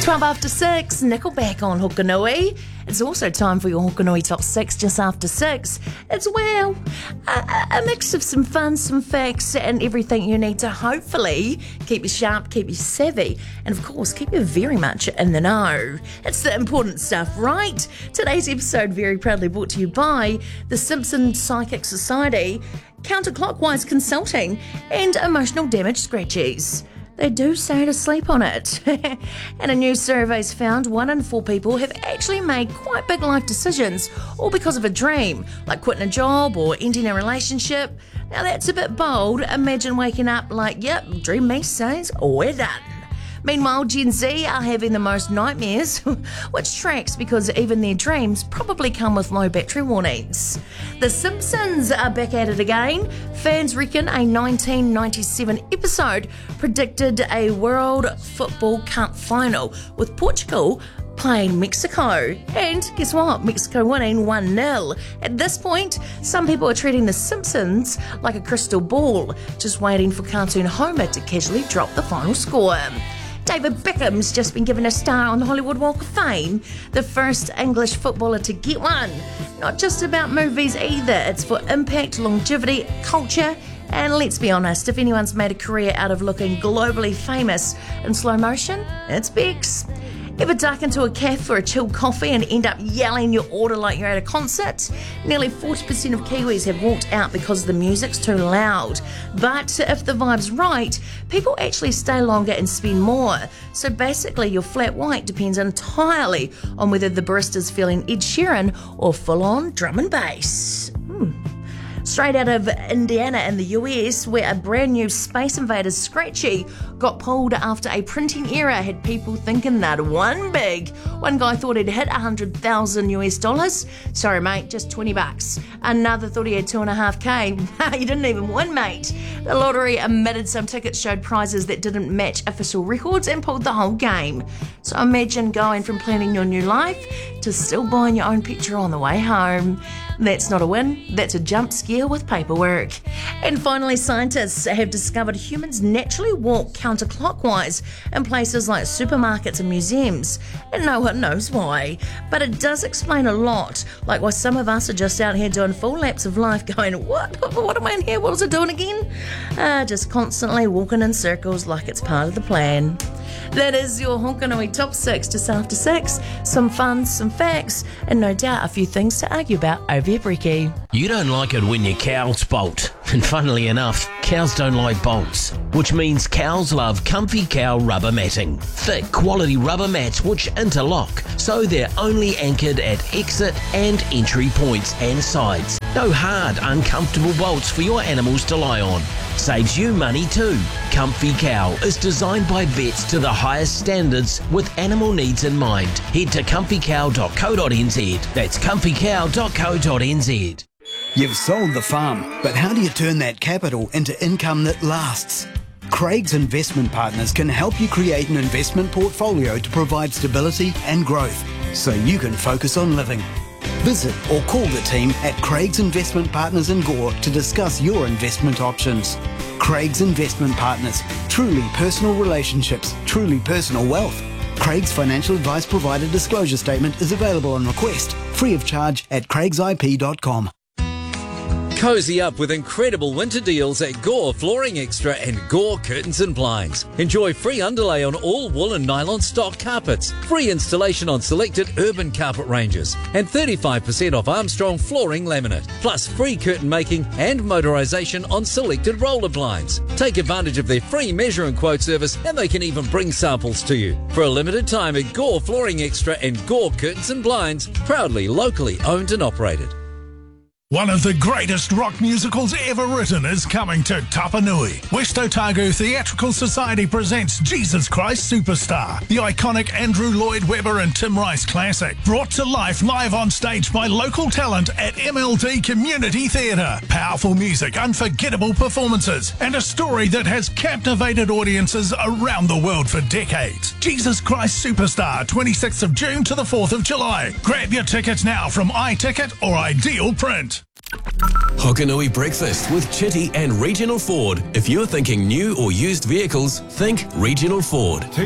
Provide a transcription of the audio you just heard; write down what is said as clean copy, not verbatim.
12 after 6, Nickelback on Hokanui. It's also time for your Hokanui Top 6 just after 6. It's, well, a mix of some fun, some facts, and everything you need to hopefully keep you sharp, keep you savvy, and of course, keep you very much in the know. It's the important stuff, right? Today's episode very proudly brought to you by the Simpson Psychic Society, Counterclockwise Consulting, and Emotional Damage Scratchies. They do say to sleep on it. And a new survey's found 1 in 4 people have actually made quite big life decisions, all because of a dream, like quitting a job or ending a relationship. Now that's a bit bold. Imagine waking up like, yep, dream me says we're done. Meanwhile, Gen Z are having the most nightmares, which tracks because even their dreams probably come with low battery warnings. The Simpsons are back at it again. Fans reckon a 1997 episode predicted a World Football Cup final with Portugal playing Mexico. And guess what? Mexico winning 1-0. At this point, some people are treating The Simpsons like a crystal ball, just waiting for cartoon Homer to casually drop the final score. David Beckham's just been given a star on the Hollywood Walk of Fame, the first English footballer to get one. Not just about movies either, it's for impact, longevity, culture, and let's be honest, if anyone's made a career out of looking globally famous in slow motion, it's Bex. Ever duck into a cafe for a chilled coffee and end up yelling your order like you're at a concert? Nearly 40% of Kiwis have walked out because the music's too loud. But if the vibe's right, people actually stay longer and spend more. So basically your flat white depends entirely on whether the barista's feeling Ed Sheeran or full-on drum and bass. Straight out of Indiana in the US, where a brand new Space Invaders scratchy got pulled after a printing error had people thinking they'd won big. One guy thought he'd hit $100,000. Sorry, mate, just $20. Another thought he had 2.5K. You didn't even win, mate. The lottery omitted some tickets, showed prizes that didn't match official records, and pulled the whole game. So imagine going from planning your new life to still buying your own picture on the way home. That's not a win, that's a jump scare with paperwork. And finally, scientists have discovered humans naturally walk counterclockwise in places like supermarkets and museums, and no one knows why. But it does explain a lot, like why some of us are just out here doing full laps of life going, what am I in here, what is it doing again? Just constantly walking in circles like it's part of the plan. That is your Hokanui Top 6 just after 6. Some fun, some facts, and no doubt a few things to argue about over your brekkie. You don't like it when your cows bolt. And funnily enough, cows don't like bolts, which means cows love Comfy Cow rubber matting. Thick, quality rubber mats which interlock, so they're only anchored at exit and entry points and sides. No hard, uncomfortable bolts for your animals to lie on. Saves you money too. Comfy Cow is designed by vets to the highest standards with animal needs in mind. Head to comfycow.co.nz. That's comfycow.co.nz. You've sold the farm, but how do you turn that capital into income that lasts? Craig's Investment Partners can help you create an investment portfolio to provide stability and growth, so you can focus on living. Visit or call the team at Craig's Investment Partners in Gore to discuss your investment options. Craig's Investment Partners. Truly personal relationships, truly personal wealth. Craig's financial advice provider disclosure statement is available on request, free of charge at craigsip.com. Cozy up with incredible winter deals at Gore Flooring Extra and Gore Curtains and Blinds. Enjoy free underlay on all wool and nylon stock carpets, free installation on selected urban carpet ranges, and 35% off Armstrong flooring laminate, plus free curtain making and motorisation on selected roller blinds. Take advantage of their free measure and quote service, and they can even bring samples to you. For a limited time at Gore Flooring Extra and Gore Curtains and Blinds, proudly locally owned and operated. One of the greatest rock musicals ever written is coming to Tapanui. West Otago Theatrical Society presents Jesus Christ Superstar, the iconic Andrew Lloyd Webber and Tim Rice classic, brought to life live on stage by local talent at MLD Community Theatre. Powerful music, unforgettable performances, and a story that has captivated audiences around the world for decades. Jesus Christ Superstar, 26th of June to the 4th of July. Grab your tickets now from iTicket or Ideal Print. Hokanui Breakfast with Chitty and Regional Ford. If you're thinking new or used vehicles, think Regional Ford.